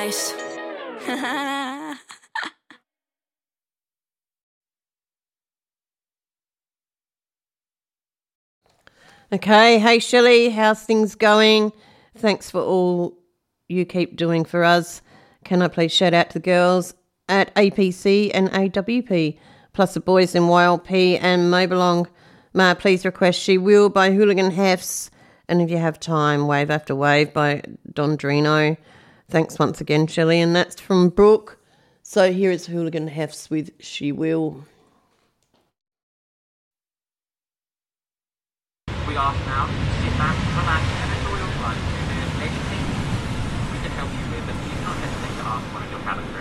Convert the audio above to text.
Ice. Okay, hey Shelley, how's things going? Thanks for all you keep doing for us. Can I please shout out to the girls at APC and AWP, plus the boys in YLP and Mobilong. May I please request She Will by Hooligan Hefts, and if you have time, Wave After Wave by Don Drino. Thanks once again, Shelley, and that's from Brooke. So here is Hooligan Hefts with She Will. We ask now, sit back, relax, and enjoy your flight. If there is anything we can help you with, then please do not hesitate to ask one of your cabin crew.